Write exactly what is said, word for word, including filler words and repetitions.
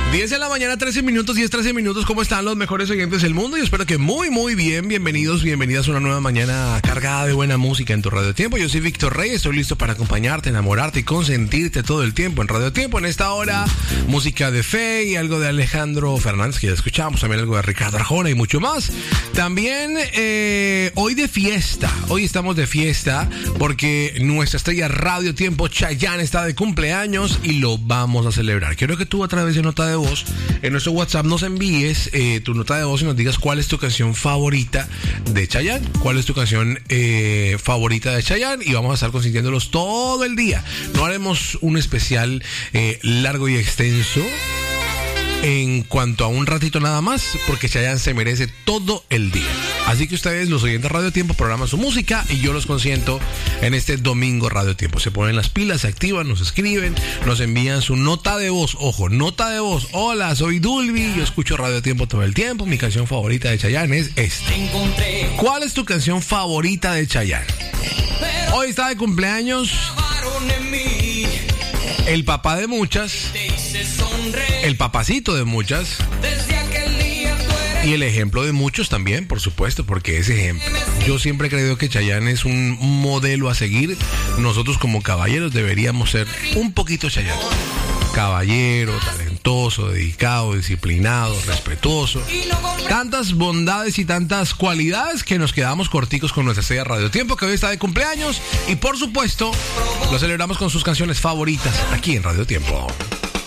diez de la mañana, trece minutos, diez, trece minutos. ¿Cómo están los mejores oyentes del mundo? Yo espero que muy, muy bien. Bienvenidos, bienvenidas a una nueva mañana cargada de buena música en tu Radio Tiempo. Yo soy Víctor Rey, estoy listo para acompañarte, enamorarte y consentirte todo el tiempo en Radio Tiempo. En esta hora, música de Fe y algo de Alejandro Fernández, que ya escuchamos, también algo de Ricardo Arjona y mucho más. También eh, hoy de fiesta, hoy estamos de fiesta porque nuestra estrella Radio Tiempo, Chayanne, está de cumpleaños y lo vamos a celebrar. Quiero que tú a través de nota de voz en nuestro WhatsApp nos envíes eh, tu nota de voz y nos digas cuál es tu canción favorita de Chayanne, cuál es tu canción eh, favorita de Chayanne, y vamos a estar consintiéndolos todo el día. No haremos un especial eh, largo y extenso en cuanto a un ratito nada más, porque Chayanne se merece todo el día. Así que ustedes, los oyentes Radio Tiempo, programan su música y yo los consiento en este domingo Radio Tiempo. Se ponen las pilas, se activan, nos escriben, nos envían su nota de voz. Ojo, nota de voz. Hola, soy Dulby, yo escucho Radio Tiempo todo el tiempo. Mi canción favorita de Chayanne es esta. ¿Cuál es tu canción favorita de Chayanne? Hoy está de cumpleaños el papá de muchas, el papacito de muchas y el ejemplo de muchos también, por supuesto, porque es ejemplo. Yo siempre he creído que Chayanne es un modelo a seguir. Nosotros como caballeros deberíamos ser un poquito Chayanne. Caballero, talentoso, dedicado, disciplinado, respetuoso. Tantas bondades y tantas cualidades que nos quedamos corticos con nuestra estrella Radio Tiempo, que hoy está de cumpleaños. Y por supuesto, lo celebramos con sus canciones favoritas aquí en Radio Tiempo.